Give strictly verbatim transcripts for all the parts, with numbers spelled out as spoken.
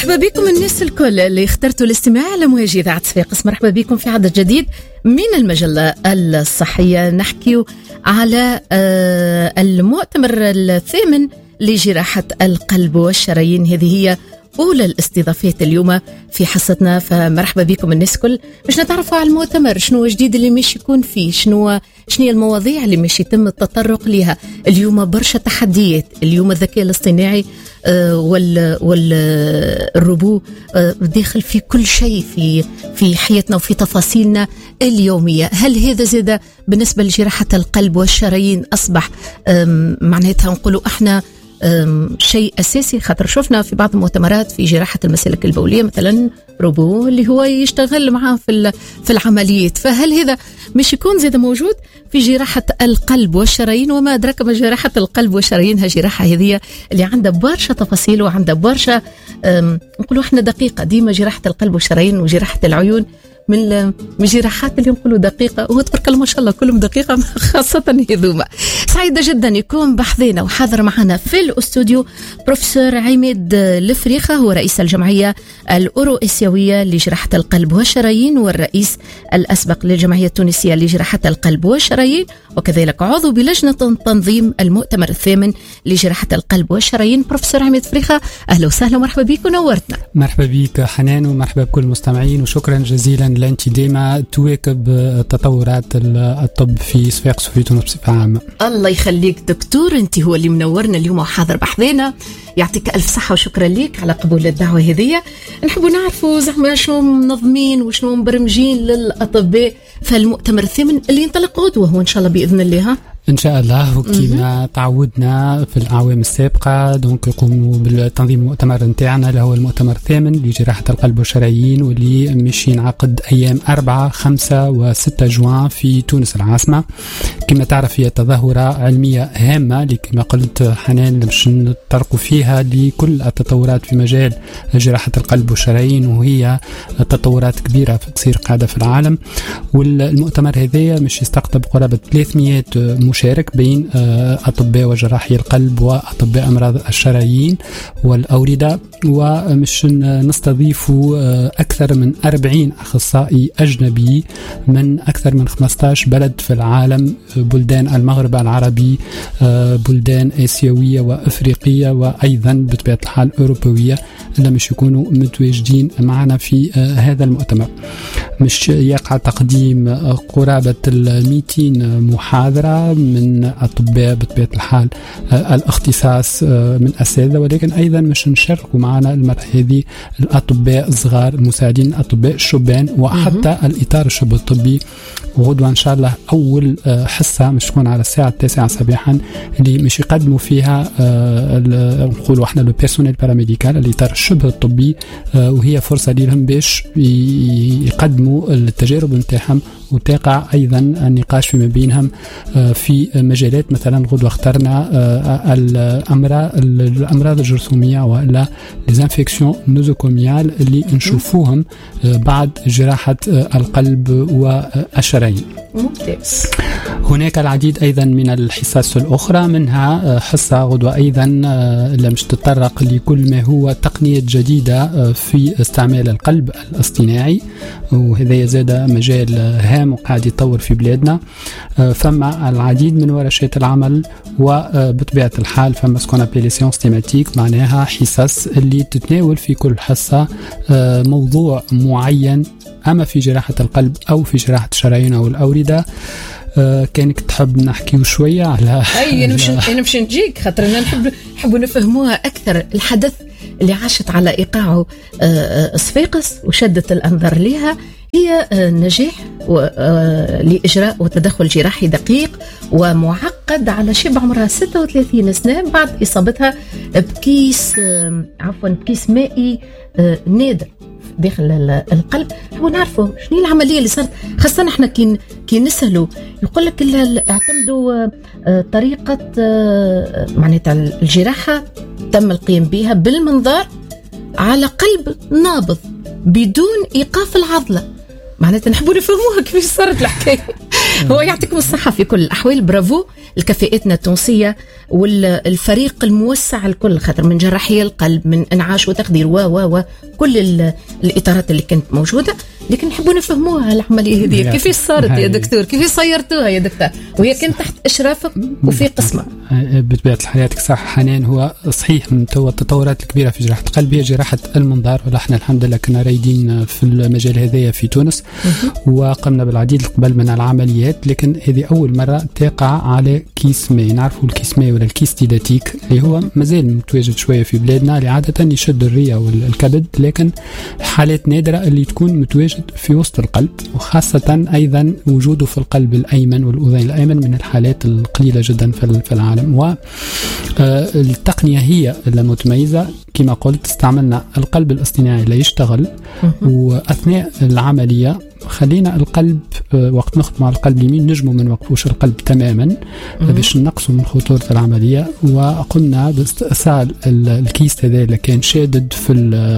مرحبا بكم الناس الكل اللي اخترتوا الاستماع لمواجهة إذاعة صفاقس. مرحبا بكم في عدد جديد من المجلة الصحية. نحكي على المؤتمر الثامن لجراحة القلب والشرايين. هذه هي أولى الاستضافات اليوم في حصتنا، فمرحبا بكم الناس الكل باش نتعرفوا على المؤتمر، شنو جديد اللي مش يكون فيه، شنو شنو المواضيع اللي مش يتم التطرق لها اليوم. برشا تحديات اليوم، الذكاء الاصطناعي آه وال والروبو آه داخل في كل شيء في في حياتنا وفي تفاصيلنا اليومية. هل هذا زاد بالنسبة لجراحة القلب والشرايين أصبح معناتها نقولوا احنا شيء أساسي؟ خاطر شفنا في بعض المؤتمرات في جراحة المسالك البولية مثلا روبو اللي هو يشتغل معاه في في العمليات، فهل هذا مش يكون زاد موجود في جراحة القلب والشرايين؟ وما أدراك ما جراحة القلب والشرايين، ها جراحة هذه اللي عندها برشا تفاصيل وعندها برشا نقولوا احنا دقيقة. ديما جراحة القلب والشرايين وجراحة العيون من من جراحات اللي نقولوا دقيقة، وتبارك الله ما شاء الله كلهم دقيقة، خاصة هذوما. سعيدة جدا يكون بحثنا وحاضر معنا في الاستوديو بروفيسور عماد الفريخة، هو رئيس الجمعية الأورو آسيوية لجراحة القلب والشرايين والرئيس الأسبق للجمعية التونسية لجراحة القلب والشرايين، وكذلك عضو بلجنة تنظيم المؤتمر الثامن لجراحة القلب والشرايين. بروفيسور عماد الفريخة، أهلا وسهلا ومرحبا بك ونورتنا. مرحبا بك حنان ومرحبا بكل المستمعين، وشكرا جزيلا لأنت ديما تواكب تطورات الطب في صفاقس وفي تونس بصفة عامة. الله يخليك دكتور، انت هو اللي منورنا اليوم وحاضر بحذنا، يعطيك ألف صحة وشكرا لك على قبول الدعوة هذه. نحبوا نعرفوا زعما شنو منظمين وشنو مبرمجين للأطباء في المؤتمر الثامن اللي ينطلق غدوة هو إن شاء الله بإذن الله. إن شاء الله، وكما تعودنا في الأعوام السابقة دونك يقوموا بالتنظيم المؤتمر نتاعنا اللي هو المؤتمر الثامن لجراحة القلب والشرايين، واللي مش ينعقد أيام أربعة خمسة وستة جوان في تونس العاصمة. كما تعرف هي تظاهرة علمية هامة اللي كما قلت حنان باش نتطرقوا فيها لكل التطورات في مجال جراحة القلب والشرايين، وهي تطورات كبيرة تصير قاعدة في العالم. والمؤتمر هذا مش يستقطب قرابة ثلاثمئة مشارك بين أطباء وجراحي القلب وأطباء أمراض الشرايين والأوردة، ومش نستضيف أكثر من أربعين أخصائي أجنبي من أكثر من خمسة عشر بلد في العالم، بلدان المغرب العربي، بلدان آسيوية وأفريقية، وأيضا بطبيعة الحال أوروبية اللي مش يكونوا متواجدين معنا في هذا المؤتمر. مش يقع تقديم قرابة المئتين محاضرة من أطباء بطبيعة الحال الاختصاص من أساتذة، ولكن أيضا مش نشاركوا معنا المرة هذه الأطباء الصغار المساعدين، الأطباء الشبان، وحتى الإطار الشبه الطبي. وغدوة إن شاء الله أول حصة مش تكون على الساعة التاسعة صباحا اللي مش يقدموا فيها نقولوا احنا لو بيرسونيل باراميديكال الإطار الشبه الطبي، وهي فرصة لهم باش يقدموا التجارب نتاعهم وتقع أيضا النقاش فيما بينهم في مجالات. مثلا غدوة اخترنا الأمراض الأمراض الجرثومية ولا لزانفيكسيون نوزوكوميال اللي نشوفوهم بعد جراحة القلب والشرايين. ممتاز. هناك العديد أيضا من الحصص الأخرى، منها حصة غدوة أيضا لم تتطرق لكل ما هو تقنية جديدة في استعمال القلب الاصطناعي، وهذا يزاد مجال هام وقاعد يتطور في بلادنا. فما العديد من ورشات العمل، وبطبيعة الحال فما سكون أبيلي سيونس تيماتيك، معناها حصص اللي تتناول في كل حصة موضوع معين، أما في جراحة القلب أو في جراحة الشرايين أو الأوردة. أه كانك تحب نحكي شوية على أي أنا مش أنا مش نجيك خاطر أنا نحب نحب نفهموها أكثر. الحدث اللي عاشت على إيقاعه أه صفاقس وشدت الأنظار لها هي أه نجاح أه لإجراء وتدخل جراحي دقيق ومعقد على شاب عمرها ستة وثلاثين سنة بعد إصابتها بكيس أه عفوا بكيس مائي أه نادر داخل القلب. نحبوا نعرفوا شنو العمليه اللي صارت، خاصه احنا كي كي نسالوا يقول لك اعتمدوا طريقه معناتها الجراحه تم القيام بها بالمنظار على قلب نابض بدون ايقاف العضله. معناتها نحبوا نفهموها كيف صارت الحكايه. هو يعطيكم الصحة في كل الأحوال. برافو الكفاءاتنا التونسية والفريق الموسع الكل، خاطر من جراحية القلب، من إنعاش وتخدير و و و كل الإطارات اللي كانت موجودة. لكن نحبوا نفهموها العملية هذه كيف صارت يا دكتور، كيف صيرتوها يا دكتور، وهي كانت تحت إشرافك وفي قسمة. بطبيعة الحال يعطيك صح حنان. هو صحيح من تو التطورات الكبيرة في جراحة القلب هي جراحة المنظار، ونحن الحمد لله كنا رايدين في المجال هذايا في تونس وقمنا بالعديد قبل من العمليات. لكن هذه أول مرة تقع على كيس ماء. نعرفوا الكيس ماء ولا الكيس تيداتيك اللي هو مازال متواجد شوية في بلادنا، اللي عادة يشد الرئة والكبد، لكن حالات نادرة اللي تكون متواجد في وسط القلب، وخاصة أيضا وجوده في القلب الأيمن والأذين الأيمن من الحالات القليلة جدا في العالم. والتقنية هي المتميزة كما قلت، استعملنا القلب الاصطناعي اللي يشتغل، وأثناء العملية خلينا القلب وقت نخدم على القلب اليمين نجموا من وقفوش القلب تماما باش نقصوا من خطورة العملية. وقمنا باستئصال الكيس هذا اللي كان شادد في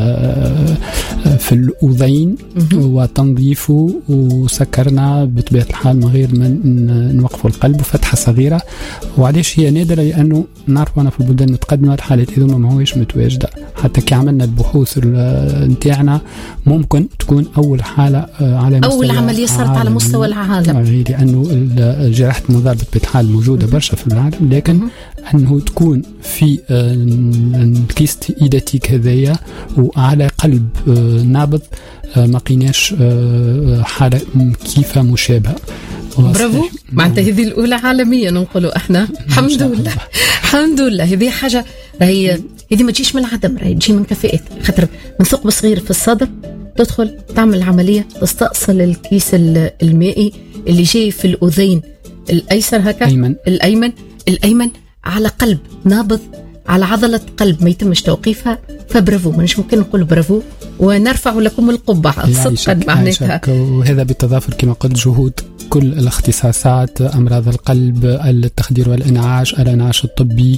في الأذين وتنظيفه، وسكرنا بطبيعة الحال من غير من نوقفوا القلب وفتحة صغيرة. وعليش هي نادرة؟ لأنه نعرف أنا في البلدان المتقدمة الحالات إذا ما هوش متواجدة. حتى كي عملنا البحوث نتاعنا ممكن تكون أول حالة على أول عملية صارت على مستوى العالم، لأنه جراحة المنظار بطبيعة الحال موجودة برشا في العالم، لكن أنه تكون في الكيس إيداتيك هذايا وعلى قلب نابض ما قيناش حالة كيفة مشابهة. برافو. معناتها هذه الأولى عالميا نقولوا احنا الحمد لله الحمد لله. هذه حاجة راهي هذه ما تجيش من العدم، راهي تجي من كفاءات، خاطر من ثقب صغير في الصدر تدخل تعمل العملية تستأصل الكيس المائي اللي جاي في الأذين الأيسر هكا أيمن. الأيمن الأيمن على قلب نابض، على عضلة قلب ما يتمش توقيفها. فبرافو، مش ممكن نقول برافو ونرفع لكم القبعة صدقا معناتها. وهذا بالتضافر كما قلت جهود كل الاختصاصات، أمراض القلب، التخدير والإنعاش، الإنعاش الطبي،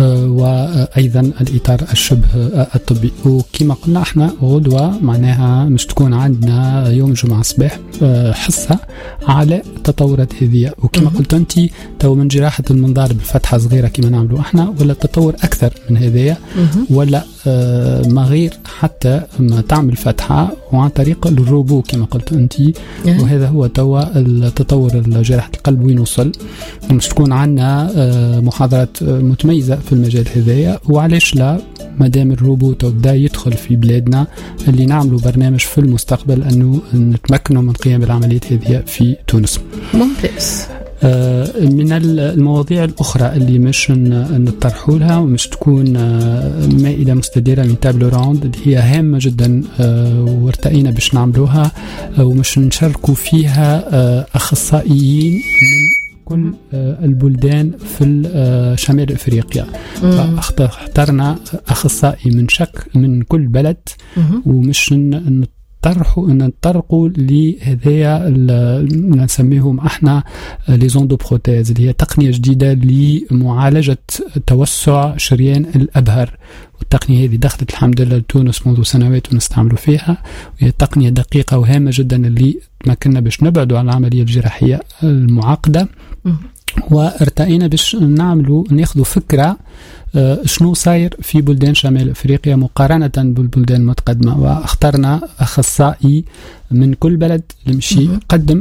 وأيضا الإطار الشبه الطبي. وكما قلنا احنا غدوة معناها مش تكون عندنا يوم الجمعة الصباح حصة على تطورات هذه. وكما قلت أنت تو من جراحة المنظار بفتحة صغيرة كما نعملوا احنا، ولا التطور أكثر من هذه، ولا ما غير حتى ما تعمل فتحة وعن طريق الروبو كما قلت أنت. وهذا هو توا التطور جراحة القلب وين وصل. مش تكون عنا محاضرات متميزة في المجال هذايا، وعليش لا مدام الروبو تبدأ يدخل في بلادنا اللي نعملوا برنامج في المستقبل أنه نتمكنوا من قيام العمليات هذه في تونس. ممتاز. من المواضيع الأخرى اللي مش نطرحوا لها ومش تكون مائدة مستديرة من تابلو راوند اللي هي هامة جدا وارتقينا باش نعملوها ومش نشاركوا فيها أخصائيين من كل البلدان في شمال إفريقيا. فاخترنا أخصائي من شك من كل بلد، ومش طرحوا ان نطرقوا لهذايا نسميهم احنا لي زوندو بروتيز، اللي هي تقنيه جديده لمعالجه توسع شريان الابهر. والتقنيه هذه دخلت الحمد لله لتونس منذ سنوات ونستعملوا فيها، وهي تقنيه دقيقه وهامه جدا اللي تمكننا باش نبعدوا عن العمليه الجراحيه المعقده. وارتقينا باش نعملوا ناخذوا فكره شنو صاير في بلدان شمال افريقيا مقارنه بالبلدان المتقدمه. واخترنا اخصائي من كل بلد يمشي يقدم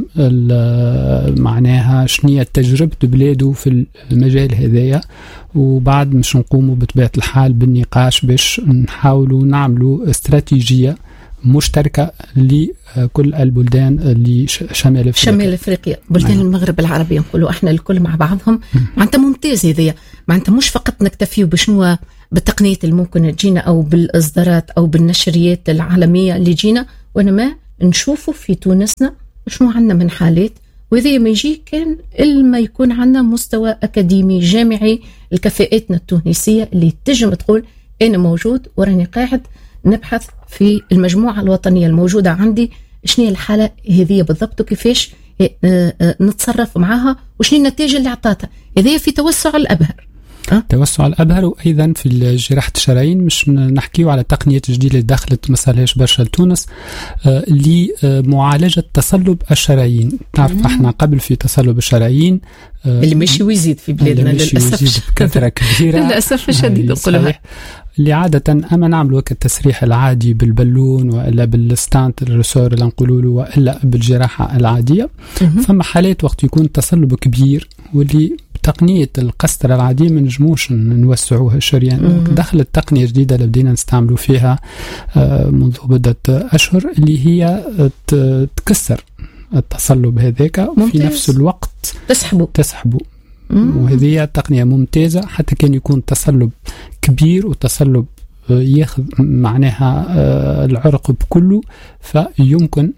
معناها شنو تجربه بلاده في المجال هذايا، وبعد مش نقوموا بطبيعه الحال بالنقاش باش نحاولوا نعملوا استراتيجيه مشتركة لكل البلدان اللي شمال افريقيا. شمال افريقيا بلدان أيوة. المغرب العربي نقولوا احنا الكل مع بعضهم. معناتها ممتاز هذيا، معناتها مش فقط نكتفيوا بشنو بالتقنيات اللي ممكن تجينا او بالاصدارات او بالنشريات العالمية اللي جينا، وانما نشوفوا في تونسنا شنو عندنا من حالات، وإذا ما يجي كان إلما يكون عندنا مستوى أكاديمي جامعي الكفاءاتنا التونسية اللي تجم تقول أنا موجود وراني قاعد نبحث في المجموعة الوطنية الموجودة عندي شنو الحالة هذه بالضبط وكيفاش نتصرف معها وشنو النتائج اللي عطاتها. هذه في توسع الأبهر. أه؟ توسع الأبهر. وأيضا في جراحة الشرايين مش نحكيه على تقنية جديدة اللي دخلت مسالهاش برشا لتونس آه لمعالجة تصلب الشرايين. تعرف احنا قبل في تصلب الشرايين آه اللي مشي ويزيد في بلادنا للأسف بكثرة كبيرة للأسف الشديد نقولها اللي عادة أما نعملوا كالتسريح العادي بالبالون وإلا بالستانت الرسور اللي نقولوا وإلا بالجراحة العادية. فما حالات وقت يكون تصلب كبير واللي بتقنية القسطرة العادية ما نجموش نوسعوها الشريان. دخلت تقنية جديدة اللي بدينا نستعملوا فيها منذ بدأت أشهر اللي هي تكسر التصلب هذاك وفي نفس الوقت تسحبه تسحبه وهذه تقنية ممتازة حتى كان يكون تصلب كبير وتصلب ياخذ معناها العرق بكله فيمكن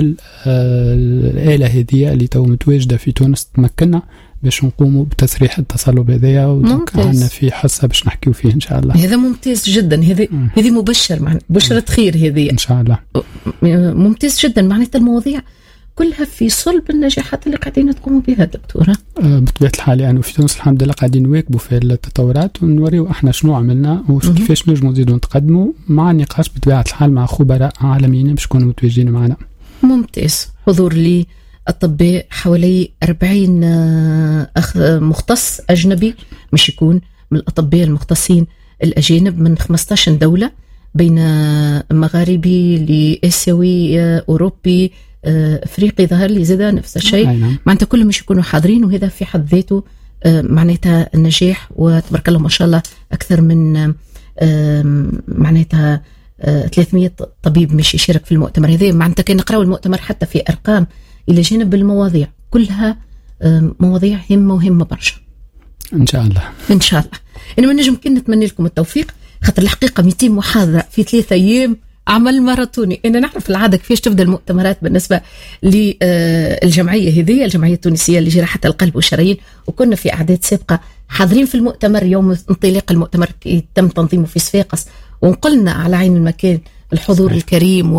بالآلة هذه اللي تو متواجدة في تونس تمكننا باش نقوموا بتسريح التصلب هذايا وعندنا في حصة باش نحكيو فيه إن شاء الله. هذا ممتاز جدا. هذه هذه مبشر معنى بشرة خير هذه إن شاء الله ممتاز جدا. معناتها المواضيع كلها في صلب النجاحات اللي قاعدين تقوموا بها دكتورة. بطبيعة الحال يعني في تونس الحمد لله قاعدين نواكبوا في التطورات ونوريو احنا شنو عملنا وكيفاش نجموا نزيدوا نتقدموا مع النقاش بطبيعة الحال مع خبراء عالميين باش يكونوا متواجدين معنا. ممتاز. حضور لي الطباء حوالي أربعين أخ مختص أجنبي مش يكون من الأطباء المختصين الأجانب من خمسة عشر دولة بين مغاربي لآسيوي أوروبي افريقي ظهر لي زاد نفس الشيء. معناتها كلهم مش يكونوا حاضرين وهذا في حد ذاته معناتها النجاح وتبارك الله ما شاء الله اكثر من معناتها ثلاثمية طبيب مش يشارك في المؤتمر هذا. معناتها كان نقراو المؤتمر حتى في ارقام الى جانب المواضيع كلها مواضيع هامه وهامه برشا ان شاء الله ان شاء الله. انما نجم كنا نتمنى لكم التوفيق خاطر الحقيقه مئتين محاضره في ثلاثة ايام عمل ماراثوني. أنا نعرف العادة كيفاش تبدأ المؤتمرات بالنسبة للجمعية هذه الجمعية التونسية لجراحة القلب والشرايين وكنا في أعداد سابقة حاضرين في المؤتمر يوم انطلاق المؤتمر تم تنظيمه في صفاقس ونقلنا على عين المكان الحضور صحيح. الكريم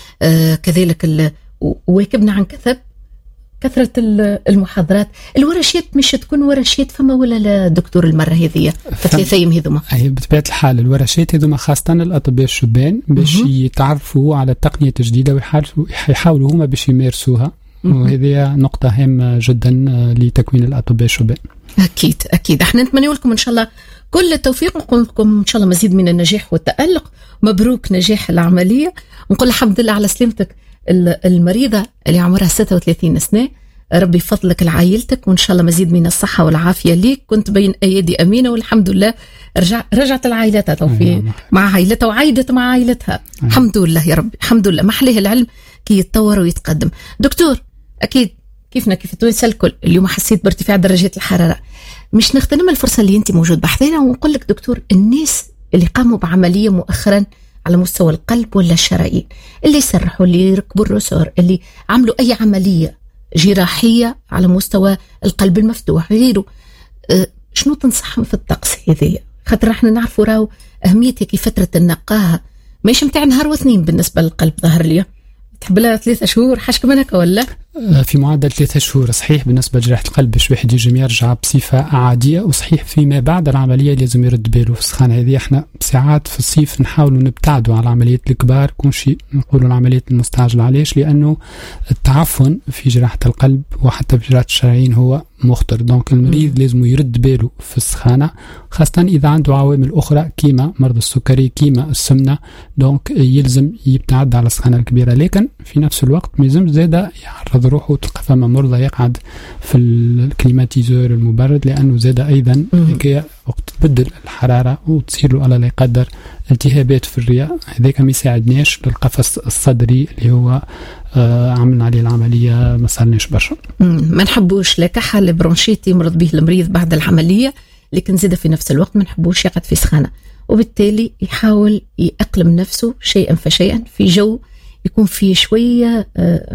وكذلك وواكبنا عن كثب كثرة المحاضرات. الورشات مش تكون ورشات فما ولا لا دكتور المرة هذه في ثلاثة أيام هذوما؟ أي بطبيعة الحال الورشات هذوما خاصة الأطباء الشبان باش يتعرفوا على التقنية الجديدة ويحاولوا هما باش يمارسوها وهذه نقطة هامة جدا لتكوين الأطباء الشبان. أكيد أكيد. احنا نتمنى لكم إن شاء الله كل التوفيق ونقول لكم إن شاء الله مزيد من النجاح والتألق. مبروك نجاح العملية ونقول الحمد لله على سلامتك المريضة اللي عمرها ستة وثلاثين سنة. ربي فضلك لعائلتك وإن شاء الله مزيد من الصحة والعافية ليك. كنت بين أيدي أمينة والحمد لله رجع رجعت العائلتها توفي مع عائلتها وعايدت مع عائلتها الحمد لله يا ربي الحمد لله. محليه العلم كي يتطور ويتقدم. دكتور أكيد كيفنا كيف تونس الكل اليوم حسيت بارتفاع درجات الحرارة مش نغتنم الفرصة اللي أنت موجود بحثنا ونقول لك دكتور الناس اللي قاموا بعملية مؤخرا على مستوى القلب ولا الشرايين اللي سرحوا اللي ركبوا الرسور اللي عملوا أي عملية جراحية على مستوى القلب المفتوح غيره أه شنو تنصحهم في الطقس هذه خاطر احنا نعرفوا راو أهميتها كي فترة النقاهة ماش متاع نهار واثنين بالنسبة للقلب ظهر لي تحب لها ثلاثة شهور حاجة منك ولا في معدل ثلاثة شهور صحيح بالنسبة لجراحة القلب باش واحد يجي يرجع بصفة عادية وصحيح فيما بعد العملية لازم يرد باله في السخانة هذه. احنا ساعات في الصيف نحاولوا نبتعدوا على العمليات الكبار كون شيء نقولوا العمليات المستعجلة. علاش؟ لأنه التعفن في جراحة القلب وحتى في جراحة الشرايين هو مخطر دونك المريض لازم يرد باله في السخانة خاصة إذا عنده عوامل أخرى كيما مرض السكري كيما السمنة دونك يلزم يبتعد على السخانة الكبيرة. لكن في نفس الوقت ميزم زادة يعرض روحه تلقى فما مرضى يقعد في الكليماتيزور المبرد لأنه زادة أيضا كي وقت تبدل الحرارة وتصير له الله لا يقدر التهابات في الرئة هذاك ما يساعدناش للقفص الصدري اللي هو آه عملنا عليه العملية ما صارناش برشا. ما نحبوش لا كحل برونشيتي مرض به المريض بعد العملية لكن زاد في نفس الوقت ما نحبوش يقعد في سخانة وبالتالي يحاول يأقلم نفسه شيئا فشيئا في جو يكون فيه شوية آه